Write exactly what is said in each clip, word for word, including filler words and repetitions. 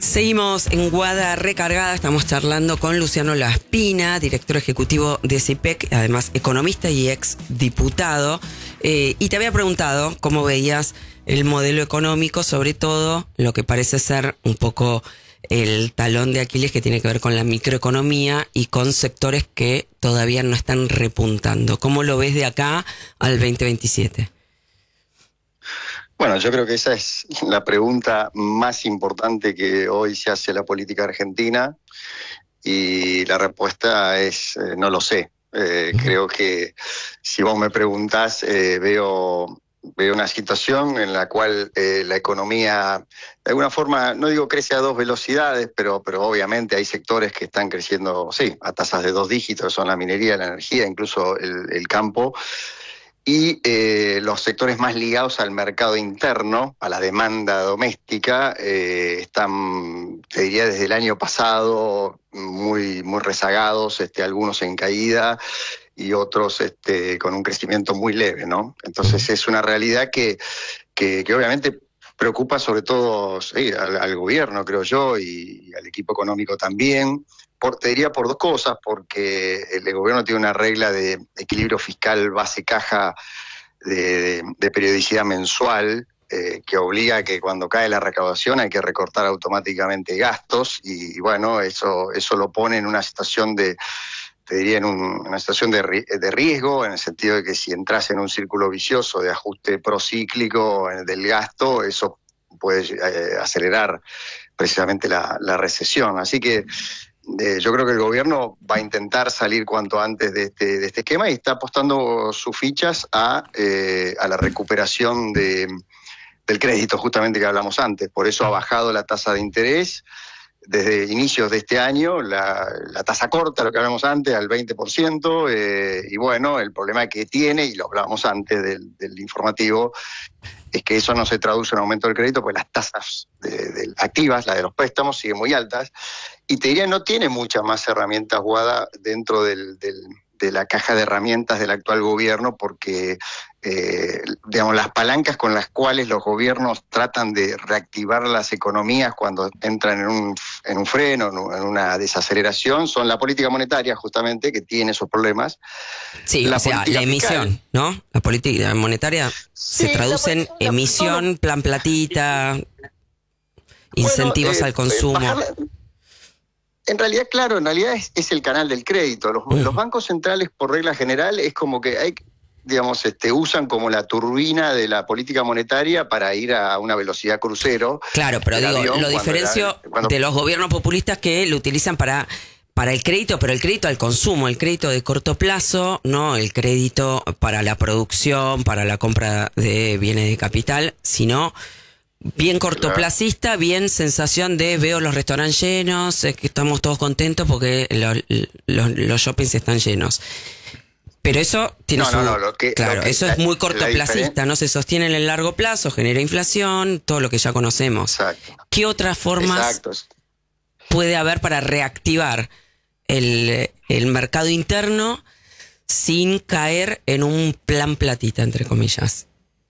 Seguimos en Guada Recargada, estamos charlando con Luciano Laspina, director ejecutivo de CIPEC, además economista y ex diputado. Eh, y te había preguntado cómo veías el modelo económico, sobre todo lo que parece ser un poco el talón de Aquiles que tiene que ver con la microeconomía y con sectores que todavía no están repuntando. ¿Cómo lo ves de acá al veinte veintisiete? Bueno, yo creo que esa es la pregunta más importante que hoy se hace la política argentina y la respuesta es eh, no lo sé. Eh, creo que si vos me preguntás, eh, veo, veo una situación en la cual eh, la economía, de alguna forma, no digo crece a dos velocidades, pero, pero obviamente hay sectores que están creciendo, sí, a tasas de dos dígitos, que son la minería, la energía, incluso el, el campo. Y eh, los sectores más ligados al mercado interno, a la demanda doméstica, eh, están, te diría, desde el año pasado muy, muy rezagados, este, algunos en caída y otros este, con un crecimiento muy leve, ¿no? Entonces es una realidad que, que, que obviamente preocupa sobre todo sí, al, al gobierno, creo yo, y, y al equipo económico también. Por, te diría por dos cosas, porque el gobierno tiene una regla de equilibrio fiscal base-caja de, de, de periodicidad mensual, eh, que obliga a que cuando cae la recaudación hay que recortar automáticamente gastos, y, y bueno, eso, eso lo pone en una situación de, te diría, en un, una situación de, de riesgo, en el sentido de que si entras en un círculo vicioso de ajuste procíclico del gasto, eso puede eh, acelerar precisamente la, la recesión. Así que Eh, yo creo que el gobierno va a intentar salir cuanto antes de este, de este esquema y está apostando sus fichas a, eh, a la recuperación de, del crédito, justamente que hablamos antes. Por eso ha bajado la tasa de interés desde inicios de este año, la, la tasa corta, lo que hablamos antes, al veinte por ciento, eh, y bueno, el problema que tiene, y lo hablábamos antes del, del informativo, es que eso no se traduce en aumento del crédito, porque las tasas de, de activas, las de los préstamos, siguen muy altas, y te diría, no tiene muchas más herramientas Guada dentro del, del, de la caja de herramientas del actual gobierno, porque eh, digamos, las palancas con las cuales los gobiernos tratan de reactivar las economías cuando entran en un, en un freno, en una desaceleración, son la política monetaria, justamente, que tiene esos problemas. Sí, la o sea, la emisión, fiscal, ¿no? La política monetaria sí, se traduce en emisión, no, plan platita, incentivos bueno, eh, al consumo. Bajarla, en realidad, claro, en realidad es, es el canal del crédito. Los, mm. los bancos centrales, por regla general, es como que hay, digamos, este, usan como la turbina de la política monetaria para ir a una velocidad crucero. Claro, pero digo, lo diferencio la, cuando... de los gobiernos populistas que lo utilizan para... para el crédito, pero el crédito al consumo, el crédito de corto plazo, no el crédito para la producción, para la compra de bienes de capital, sino bien cortoplacista, bien sensación de veo los restaurantes llenos, es que estamos todos contentos porque los, los, los shoppings están llenos. Pero eso tiene no, su... No, no, lo que, claro, lo que, eso es muy cortoplacista, no se sostiene en el largo plazo, genera inflación, todo lo que ya conocemos. Exacto. ¿Qué otras formas Exacto. puede haber para reactivar el, el mercado interno sin caer en un plan platita, entre comillas?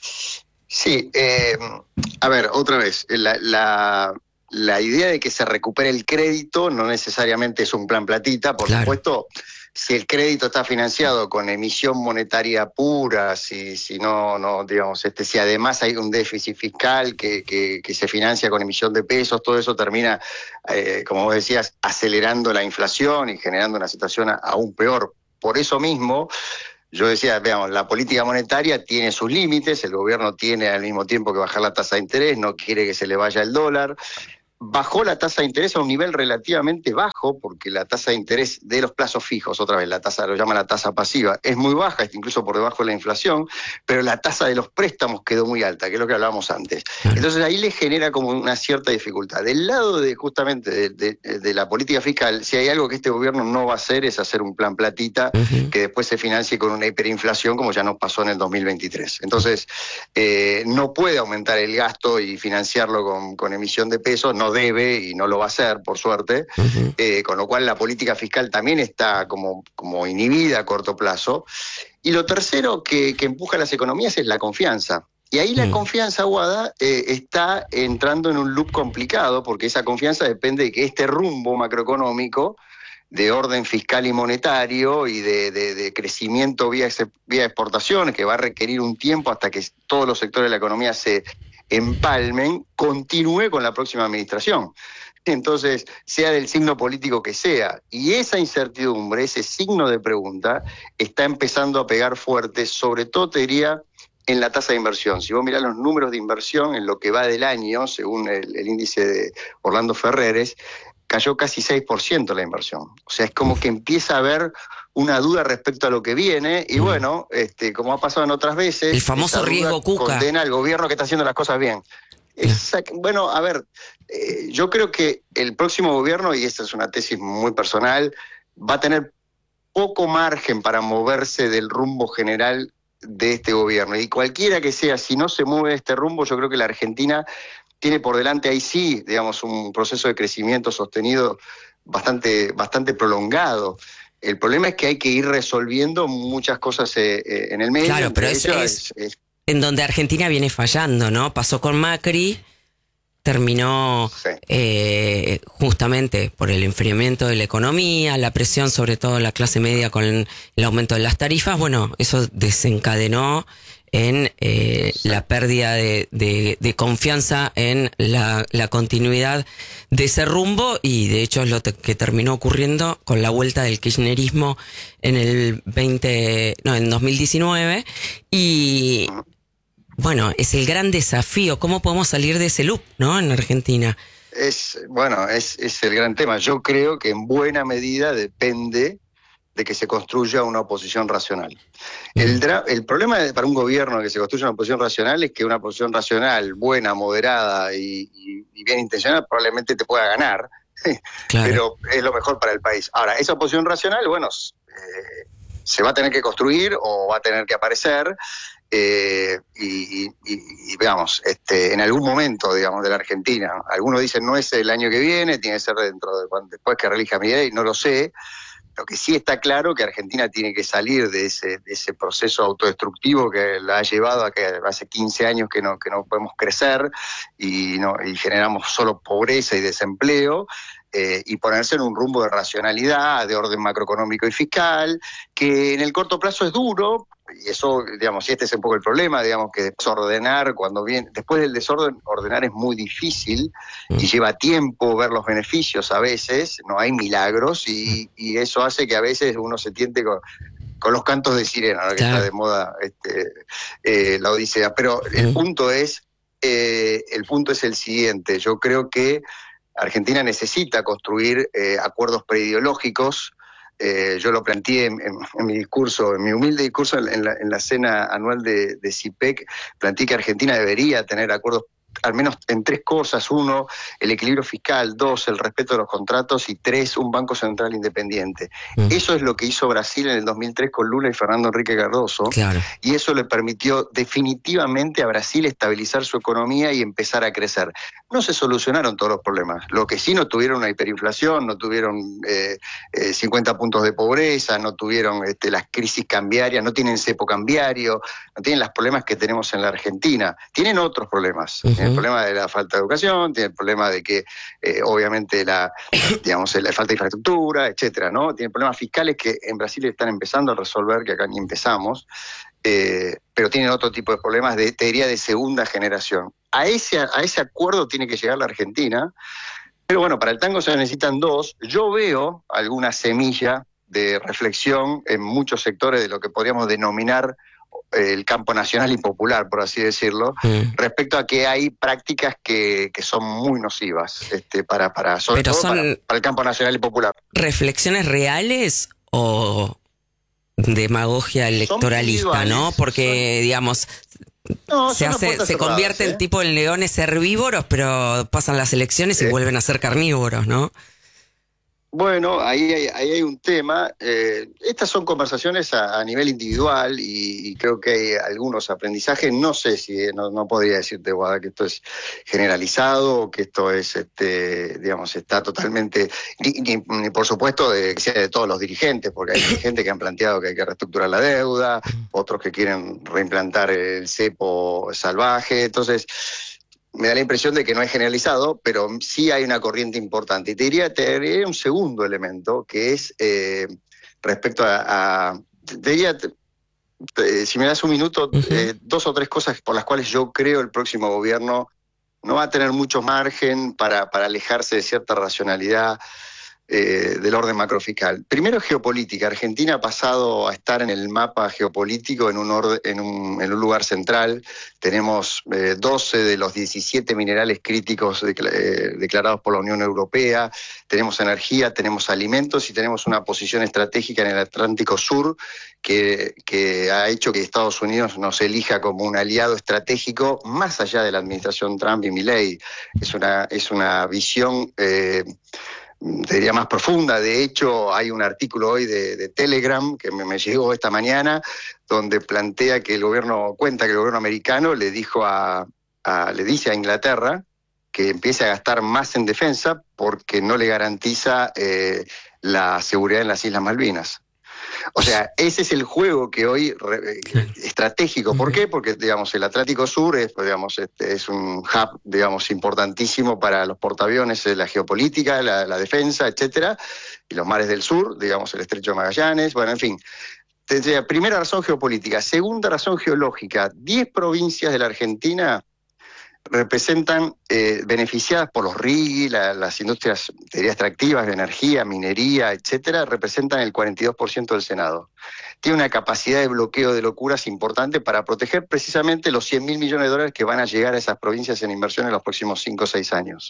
Sí, eh, a ver, otra vez, la, la, la idea de que se recupere el crédito no necesariamente es un plan platita, por claro. supuesto. Si el crédito está financiado con emisión monetaria pura, si, si no, no, digamos, este, si además hay un déficit fiscal que, que, que se financia con emisión de pesos, todo eso termina, eh, como vos decías, acelerando la inflación y generando una situación aún peor. Por eso mismo, yo decía, veamos, la política monetaria tiene sus límites, el gobierno tiene al mismo tiempo que bajar la tasa de interés, no quiere que se le vaya el dólar. Bajó la tasa de interés a un nivel relativamente bajo, porque la tasa de interés de los plazos fijos, otra vez la tasa, lo llaman la tasa pasiva, es muy baja, incluso por debajo de la inflación, pero la tasa de los préstamos quedó muy alta, que es lo que hablábamos antes. Entonces ahí le genera como una cierta dificultad. Del lado de justamente de, de, de la política fiscal, si hay algo que este gobierno no va a hacer es hacer un plan platita uh-huh. que después se financie con una hiperinflación, como ya nos pasó en el dos mil veintitrés. Entonces eh, no puede aumentar el gasto y financiarlo con, con emisión de pesos, no debe y no lo va a hacer, por suerte, uh-huh. eh, con lo cual la política fiscal también está como, como inhibida a corto plazo. Y lo tercero que, que empuja las economías es la confianza. Y ahí la Mm. confianza, Guada, eh, está entrando en un loop complicado, porque esa confianza depende de que este rumbo macroeconómico de orden fiscal y monetario y de, de, de crecimiento vía, vía exportaciones, que va a requerir un tiempo hasta que todos los sectores de la economía se empalmen, continúe con la próxima administración. Entonces, sea del signo político que sea. Y esa incertidumbre, ese signo de pregunta, está empezando a pegar fuerte, sobre todo, te diría, en la tasa de inversión. Si vos mirás los números de inversión en lo que va del año, según el, el índice de Orlando Ferreres, cayó casi seis por ciento la inversión. O sea, es como que empieza a haber una duda respecto a lo que viene, y bueno, este, como ha pasado en otras veces, el famoso riesgo Cuca condena al gobierno que está haciendo las cosas bien. Exact- bueno, a ver, eh, yo creo que el próximo gobierno, y esta es una tesis muy personal, va a tener poco margen para moverse del rumbo general de este gobierno. Y cualquiera que sea, si no se mueve este rumbo, yo creo que la Argentina tiene por delante ahí sí, digamos, un proceso de crecimiento sostenido bastante, bastante prolongado. El problema es que hay que ir resolviendo muchas cosas eh, eh, en el medio. Claro, pero es, es, es en donde Argentina viene fallando, ¿no? Pasó con Macri, terminó sí. eh, justamente por el enfriamiento de la economía, la presión sobre todo en la clase media con el, el aumento de las tarifas. Bueno, eso desencadenó en eh, sí. la pérdida de, de, de confianza en la, la continuidad de ese rumbo, y de hecho es lo te, que terminó ocurriendo con la vuelta del kirchnerismo en el veinte, no, en dos mil diecinueve. Y bueno, es el gran desafío, ¿cómo podemos salir de ese loop, ¿no?, en Argentina? Es, bueno, es, es el gran tema. Yo creo que en buena medida depende de que se construya una oposición racional. El, dra- el problema de, para un gobierno que se construya una oposición racional es que una oposición racional, buena, moderada y, y, y bien intencionada probablemente te pueda ganar, claro. Pero es lo mejor para el país. Ahora, esa oposición racional, bueno, eh, se va a tener que construir o va a tener que aparecer. Eh, y, y, y, y veamos, este, en algún momento, digamos, de la Argentina, algunos dicen no es el año que viene, tiene que ser dentro de cuando, después que relija Milei, no lo sé. Lo que sí está claro que Argentina tiene que salir de ese, de ese proceso autodestructivo que la ha llevado a que hace quince años que no, que no podemos crecer y, no, y generamos solo pobreza y desempleo, eh, y ponerse en un rumbo de racionalidad, de orden macroeconómico y fiscal, que en el corto plazo es duro. Y eso, digamos, y este es un poco el problema, digamos, que desordenar, cuando viene, después del desorden, ordenar es muy difícil y lleva tiempo ver los beneficios a veces, no hay milagros, y, y eso hace que a veces uno se tiente con, con los cantos de sirena, ¿no?, que claro. Está de moda este, eh, la Odisea. Pero el punto es, eh, el punto es el siguiente: yo creo que Argentina necesita construir eh, acuerdos preideológicos. Eh, yo lo planteé en, en, en mi discurso, en mi humilde discurso en la, en la cena anual de, de C I P E C, planteé que Argentina debería tener acuerdos al menos en tres cosas: uno, el equilibrio fiscal; dos, el respeto de los contratos; y tres, un banco central independiente. Mm. Eso es lo que hizo Brasil en el dos mil tres con Lula y Fernando Henrique Cardoso, claro. Y eso le permitió definitivamente a Brasil estabilizar su economía y empezar a crecer. No se solucionaron todos los problemas, lo que sí, no tuvieron una hiperinflación, no tuvieron eh, eh, cincuenta puntos de pobreza, no tuvieron este, las crisis cambiarias, no tienen cepo cambiario, no tienen los problemas que tenemos en la Argentina, tienen otros problemas. Uh-huh. El problema de la falta de educación, tiene el problema de que, eh, obviamente, la, digamos, la falta de infraestructura, etcétera, ¿no? Tiene problemas fiscales que en Brasil están empezando a resolver, que acá ni empezamos, eh, pero tienen otro tipo de problemas, de, te diría, de segunda generación. A ese, a ese acuerdo tiene que llegar la Argentina, pero bueno, para el tango se necesitan dos. Yo veo alguna semilla de reflexión en muchos sectores de lo que podríamos denominar el campo nacional y popular, por así decirlo, mm. respecto a que hay prácticas que, que son muy nocivas este, para, para, sobre Pero todo son para, para el campo nacional y popular. ¿Reflexiones reales o demagogia electoralista, no? Porque, son... digamos, no, se, hace, se convierten ¿eh? tipo en leones herbívoros, pero pasan las elecciones y eh. vuelven a ser carnívoros, ¿no? Bueno, ahí hay, ahí hay un tema. Eh, estas son conversaciones a, a nivel individual y, y creo que hay algunos aprendizajes. No sé si, no, no podría decirte, Guada, que esto es generalizado o que esto es, este, digamos, está totalmente, ni, ni- ni por supuesto de, que sea de todos los dirigentes, porque hay dirigentes que han planteado que hay que reestructurar la deuda, otros que quieren reimplantar el cepo salvaje. Entonces, me da la impresión de que no es generalizado, pero sí hay una corriente importante. Y te diría, te diría un segundo elemento, que es eh, respecto a, a te diría, te- te- si me das un minuto, Ujú. eh, dos o tres cosas por las cuales yo creo el próximo gobierno no va a tener mucho margen para, para alejarse de cierta racionalidad eh, del orden macrofiscal. Primero, geopolítica. Argentina ha pasado a estar en el mapa geopolítico en un, orden, en un, en un lugar central. Tenemos eh, doce de los diecisiete minerales críticos de, eh, declarados por la Unión Europea. Tenemos energía, tenemos alimentos y tenemos una posición estratégica en el Atlántico Sur que, que ha hecho que Estados Unidos nos elija como un aliado estratégico más allá de la administración Trump y Milley. Es una, es una visión... Eh, te diría más profunda. De hecho, hay un artículo hoy de, de Telegram que me, me llegó esta mañana, donde plantea que el gobierno, cuenta que el gobierno americano le dijo a, a le dice a Inglaterra que empiece a gastar más en defensa porque no le garantiza eh, la seguridad en las Islas Malvinas. O sea, ese es el juego que hoy re, Claro. estratégico. ¿Por Ujú. qué? Porque, digamos, el Atlántico Sur es, digamos, este, es un hub, digamos, importantísimo para los portaaviones, la geopolítica, la, la defensa, etcétera, y los mares del sur, digamos, el Estrecho de Magallanes, bueno, en fin. Entonces, primera razón geopolítica. Segunda razón geológica. Diez provincias de la Argentina representan, eh, beneficiadas por los R I G, la, las industrias extractivas de energía, minería, etcétera, representan el cuarenta y dos por ciento del Senado. Tiene una capacidad de bloqueo de locuras importante para proteger precisamente los cien mil millones de dólares que van a llegar a esas provincias en inversión en los próximos cinco o seis años.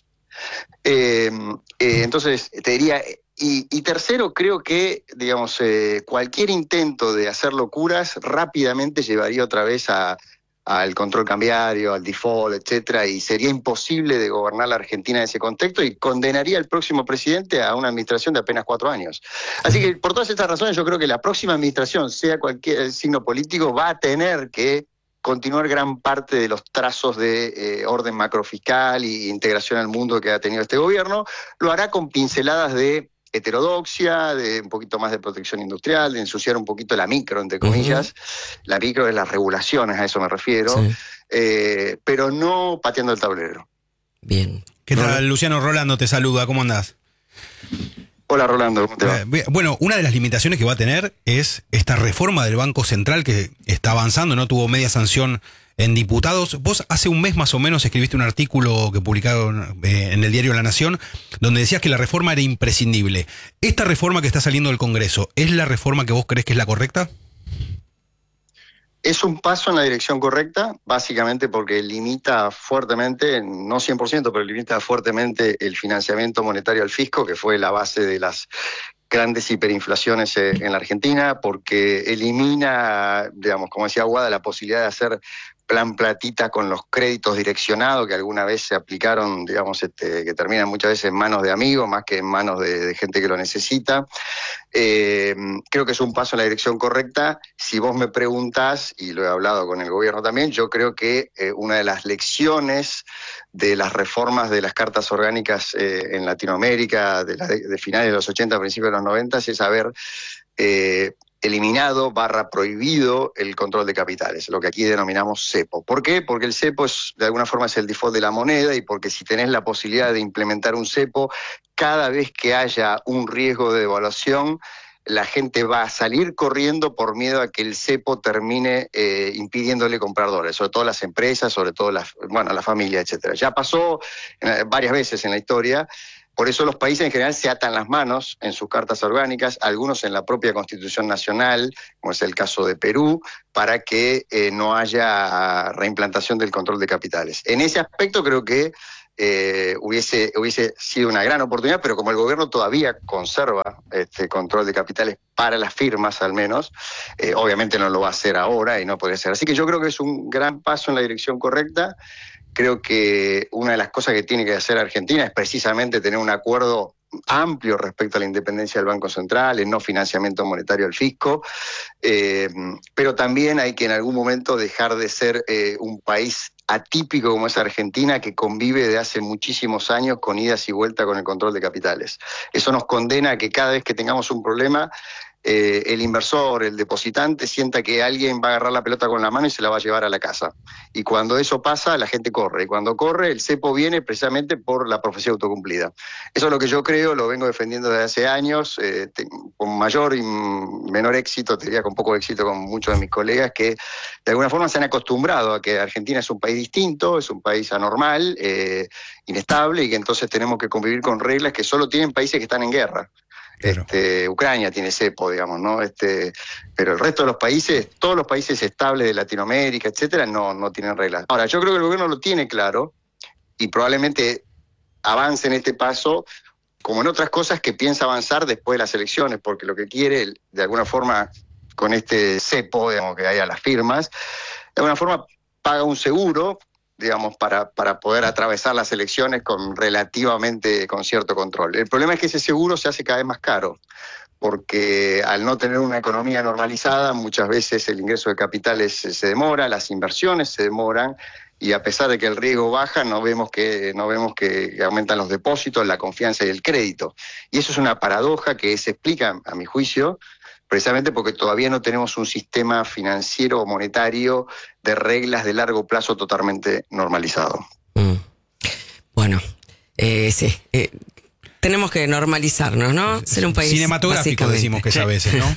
Eh, eh, entonces, te diría, y, y tercero, creo que, digamos, eh, cualquier intento de hacer locuras rápidamente llevaría otra vez a al control cambiario, al default, etcétera, y sería imposible de gobernar la Argentina en ese contexto y condenaría al próximo presidente a una administración de apenas cuatro años. Así que por todas estas razones yo creo que la próxima administración, sea cualquier signo político, va a tener que continuar gran parte de los trazos de eh, orden macrofiscal e integración al mundo que ha tenido este gobierno. Lo hará con pinceladas de heterodoxia, de un poquito más de protección industrial, de ensuciar un poquito la micro, entre Ujú. comillas. La micro es las regulaciones, a eso me refiero, Sí. eh, pero no pateando el tablero. Bien. ¿Qué Rolo. tal? Luciano Rolando te saluda, ¿cómo andás? Hola Rolando, ¿cómo te va? Eh, Bueno, una de las limitaciones que va a tener es esta reforma del Banco Central que está avanzando, no tuvo media sanción en diputados. Vos hace un mes más o menos escribiste un artículo que publicaron eh, en el diario La Nación, donde decías que la reforma era imprescindible. ¿Esta reforma que está saliendo del Congreso es la reforma que vos crees que es la correcta? Es un paso en la dirección correcta, básicamente porque limita fuertemente, no cien por ciento, pero limita fuertemente el financiamiento monetario al fisco, que fue la base de las grandes hiperinflaciones eh, en la Argentina, porque elimina, digamos, como decía Aguada, la posibilidad de hacer plan platita con los créditos direccionados que alguna vez se aplicaron, digamos, este, que terminan muchas veces en manos de amigos más que en manos de, de gente que lo necesita. Eh, creo que es un paso en la dirección correcta. Si vos me preguntás, y lo he hablado con el gobierno también, yo creo que eh, una de las lecciones de las reformas de las cartas orgánicas eh, en Latinoamérica, de, la, de, de finales de los ochenta, principios de los noventa, es haber eh, eliminado barra prohibido el control de capitales, lo que aquí denominamos cepo. ¿Por qué? Porque el cepo es, de alguna forma, es el default de la moneda, y porque si tenés la posibilidad de implementar un cepo, cada vez que haya un riesgo de devaluación, la gente va a salir corriendo por miedo a que el cepo termine eh, impidiéndole comprar dólares, sobre todo las empresas, sobre todo las, bueno, la familia, etcétera. Ya pasó eh, varias veces en la historia. Por eso los países en general se atan las manos en sus cartas orgánicas, algunos en la propia Constitución Nacional, como es el caso de Perú, para que eh, no haya reimplantación del control de capitales. En ese aspecto creo que eh, hubiese, hubiese sido una gran oportunidad, pero como el gobierno todavía conserva este control de capitales para las firmas al menos, eh, obviamente no lo va a hacer ahora y no puede ser. Así que yo creo que es un gran paso en la dirección correcta. Creo que una de las cosas que tiene que hacer Argentina es precisamente tener un acuerdo amplio respecto a la independencia del Banco Central, el no financiamiento monetario al fisco, eh, pero también hay que en algún momento dejar de ser eh, un país atípico como es Argentina, que convive de hace muchísimos años con idas y vueltas con el control de capitales. Eso nos condena a que cada vez que tengamos un problema, eh, el inversor, el depositante, sienta que alguien va a agarrar la pelota con la mano y se la va a llevar a la casa. Y cuando eso pasa, la gente corre. Y cuando corre, el cepo viene precisamente por la profecía autocumplida. Eso es lo que yo creo, lo vengo defendiendo desde hace años, eh, te, con mayor y menor éxito, te diría con poco éxito con muchos de mis colegas, que de alguna forma se han acostumbrado a que Argentina es un país distinto, es un país anormal, eh, inestable, y que entonces tenemos que convivir con reglas que solo tienen países que están en guerra. Claro. Este, Ucrania tiene cepo, digamos, ¿no? Este, pero el resto de los países, todos los países estables de Latinoamérica, etcétera, no, no tienen reglas. Ahora, yo creo que el gobierno lo tiene claro y probablemente avance en este paso, como en otras cosas que piensa avanzar después de las elecciones, porque lo que quiere, de alguna forma, con este cepo, digamos, que hay a las firmas, de alguna forma paga un seguro, digamos, para, para poder atravesar las elecciones con relativamente, con cierto control. El problema es que ese seguro se hace cada vez más caro, porque al no tener una economía normalizada, muchas veces el ingreso de capitales se, se demora, las inversiones se demoran, y a pesar de que el riesgo baja, no vemos que, no vemos que aumentan los depósitos, la confianza y el crédito. Y eso es una paradoja que se explica, a mi juicio, precisamente porque todavía no tenemos un sistema financiero o monetario de reglas de largo plazo totalmente normalizado. Mm. Bueno, eh, sí, eh, tenemos que normalizarnos, ¿no? Ser un país cinematográfico, decimos que es a veces, ¿no?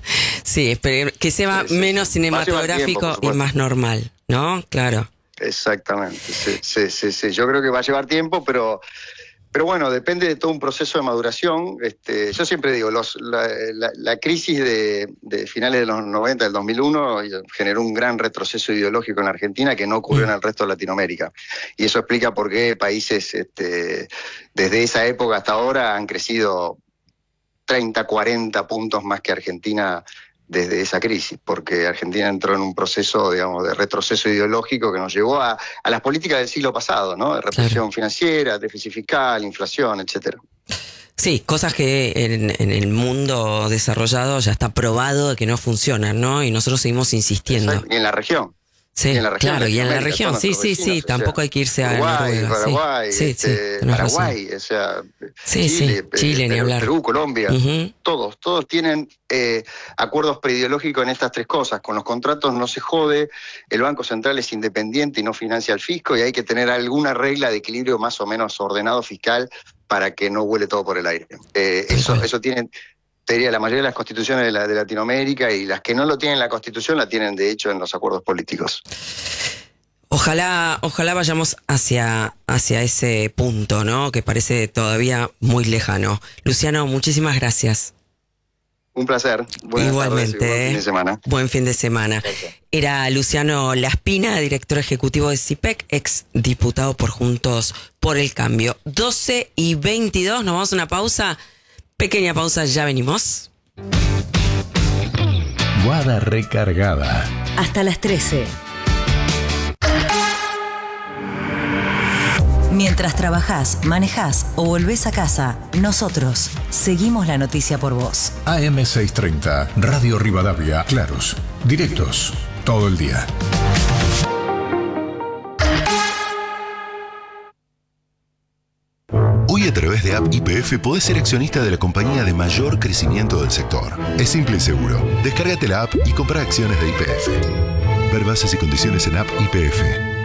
Sí, que sea sí, sí, menos sí. cinematográfico tiempo, y más normal, ¿no? Claro. Exactamente, sí, sí, sí, sí. Yo creo que va a llevar tiempo, pero... Pero bueno, depende de todo un proceso de maduración. Este, yo siempre digo, los, la, la, la crisis de, de finales de los noventa, del dos mil uno, generó un gran retroceso ideológico en la Argentina que no ocurrió en el resto de Latinoamérica. Y eso explica por qué países este, desde esa época hasta ahora han crecido treinta, cuarenta puntos más que Argentina desde esa crisis, porque Argentina entró en un proceso, digamos, de retroceso ideológico que nos llevó a, a las políticas del siglo pasado, ¿no? De represión claro. financiera, déficit fiscal, inflación, etcétera. Sí, cosas que en, en el mundo desarrollado ya está probado que no funcionan, ¿no? Y nosotros seguimos insistiendo. Exacto. Y en la región. Sí, y en la región, claro, y en la región, sí, sí, sí, tampoco hay que irse a Uruguay, Noruega. Paraguay, sí, este, sí, Paraguay, o sea, sí, Chile, sí, Chile, ni hablar. Perú, Colombia, uh-huh. todos, todos tienen eh, acuerdos preideológicos en estas tres cosas. Con los contratos no se jode, el Banco Central es independiente y no financia al fisco, y hay que tener alguna regla de equilibrio más o menos ordenado fiscal para que no vuele todo por el aire. Eh, eso, eso tienen... Te diría, la mayoría de las constituciones de, la, de Latinoamérica, y las que no lo tienen en la Constitución la tienen de hecho en los acuerdos políticos. Ojalá, ojalá vayamos hacia, hacia ese punto, ¿no? Que parece todavía muy lejano. Luciano, muchísimas gracias. Un placer. Buenas Igualmente. tardes y buen fin de semana. Buen fin de semana. Gracias. Era Luciano Laspina, director ejecutivo de CIPEC, ex diputado por Juntos por el Cambio. doce y veintidós, nos vamos a una pausa. Pequeña pausa, ya venimos. Guada recargada. Hasta las trece. Mientras trabajás, manejás o volvés a casa, nosotros seguimos la noticia por vos. A M seiscientos treinta, Radio Rivadavia, claros, directos, todo el día. Hoy a través de App Y P F podés ser accionista de la compañía de mayor crecimiento del sector. Es simple y seguro. Descárgate la app y compra acciones de Y P F. Ver bases y condiciones en App Y P F.